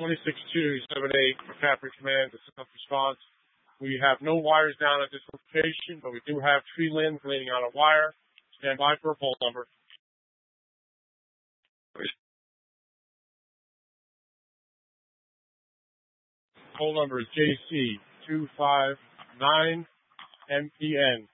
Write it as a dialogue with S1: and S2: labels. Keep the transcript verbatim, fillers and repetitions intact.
S1: twenty-six two seven eight, McCaffrey Command, this is response. We have no wires down at this location, but we do have tree limbs leaning on a wire. Stand by for a poll number. Poll number is J C two five nine M P N.